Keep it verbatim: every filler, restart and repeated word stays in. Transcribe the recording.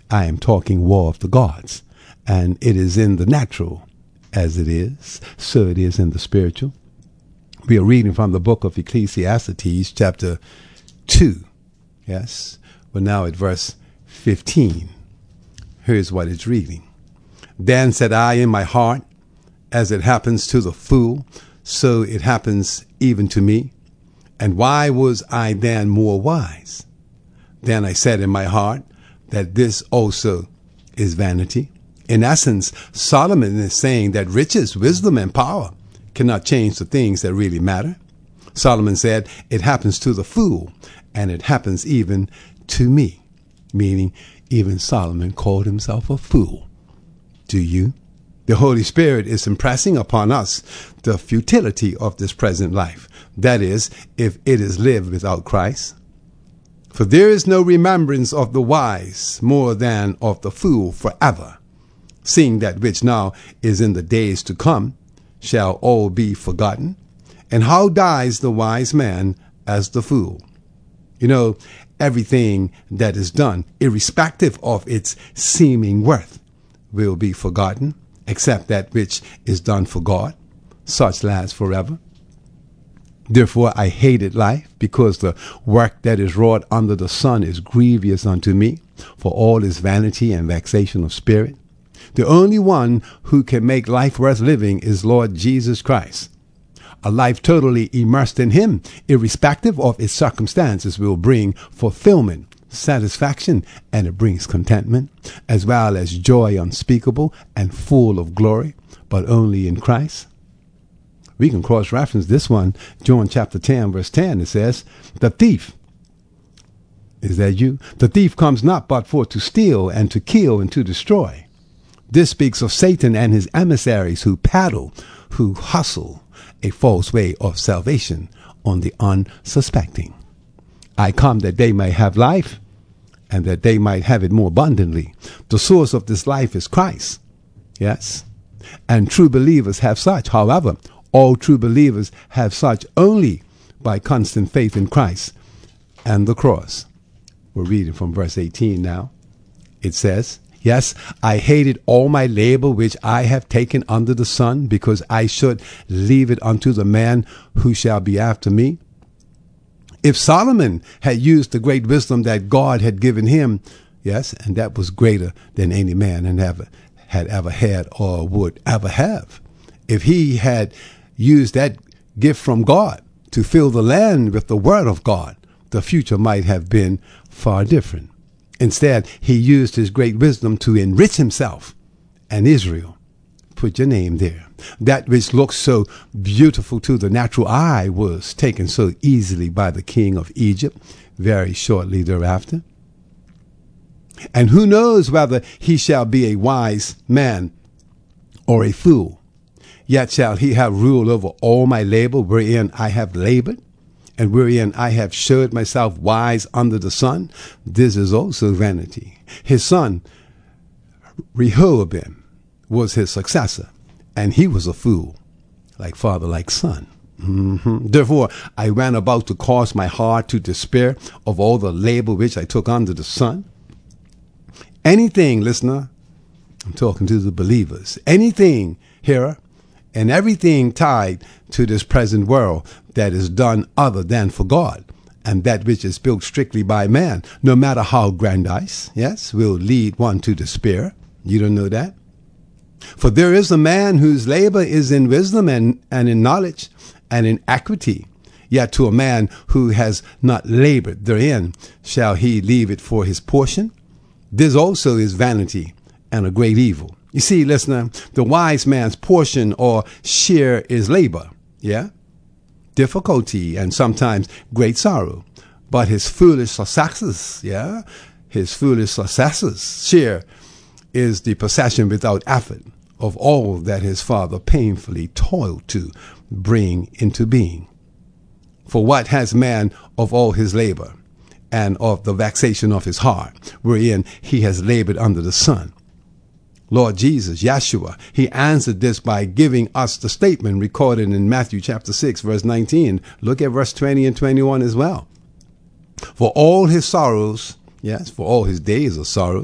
I am talking war of the gods. And it is in the natural as it is, so it is in the spiritual. We are reading from the book of Ecclesiastes, chapter two. Yes, we're now at verse fifteen. Here's what it's reading. Then said I in my heart, as it happens to the fool, so it happens even to me. And why was I then more wise? Then I said in my heart that this also is vanity. In essence, Solomon is saying that riches, wisdom, and power cannot change the things that really matter. Solomon said, it happens to the fool, and it happens even to me. Meaning, even Solomon called himself a fool. Do you? The Holy Spirit is impressing upon us the futility of this present life. That is, if it is lived without Christ. For there is no remembrance of the wise more than of the fool forever. Seeing that which now is in the days to come shall all be forgotten. And how dies the wise man as the fool? You know, everything that is done, irrespective of its seeming worth, will be forgotten, except that which is done for God. Such lasts forever. Therefore I hated life, because the work that is wrought under the sun is grievous unto me, for all is vanity and vexation of spirit. The only one who can make life worth living is Lord Jesus Christ. A life totally immersed in him, irrespective of its circumstances, will bring fulfillment, satisfaction, and it brings contentment, as well as joy unspeakable and full of glory, but only in Christ. We can cross-reference this one, John chapter ten, verse ten. It says, the thief, is that you? The thief comes not but for to steal and to kill and to destroy. This speaks of Satan and his emissaries who paddle, who hustle a false way of salvation on the unsuspecting. I come that they may have life, and that they might have it more abundantly. The source of this life is Christ. Yes. And true believers have such. However, all true believers have such only by constant faith in Christ and the cross. We're reading from verse eighteen now. It says, yes, I hated all my labor which I have taken under the sun, because I should leave it unto the man who shall be after me. If Solomon had used the great wisdom that God had given him, yes, and that was greater than any man had ever, had ever had or would ever have. If he had used that gift from God to fill the land with the word of God, the future might have been far different. Instead, he used his great wisdom to enrich himself and Israel. Put your name there. That which looks so beautiful to the natural eye was taken so easily by the king of Egypt very shortly thereafter. And who knows whether he shall be a wise man or a fool? Yet shall he have rule over all my labor wherein I have labored, and wherein I have showed myself wise under the sun. This is also vanity. His son Rehoboam was his successor, and he was a fool, like father, like son. Mm-hmm. Therefore I ran about to cause my heart to despair of all the labor which I took under the sun. Anything, listener, I'm talking to the believers, anything, hearer, and everything tied to this present world that is done other than for God, and that which is built strictly by man, no matter how grandiose, yes, will lead one to despair. You don't know that? For there is a man whose labor is in wisdom and, and in knowledge and in equity. Yet to a man who has not labored therein shall he leave it for his portion. This also is vanity and a great evil. You see, listener, the wise man's portion or share is labor, yeah, difficulty, and sometimes great sorrow. But his foolish successes, yeah, his foolish successes share is the possession without effort of all that his father painfully toiled to bring into being. For what has man of all his labor, and of the vexation of his heart, wherein he has labored under the sun? Lord Jesus, Yeshua, he answered this by giving us the statement recorded in Matthew chapter six, verse nineteen. Look at verse twenty and twenty-one as well. For all his sorrows, yes, for all his days of sorrow,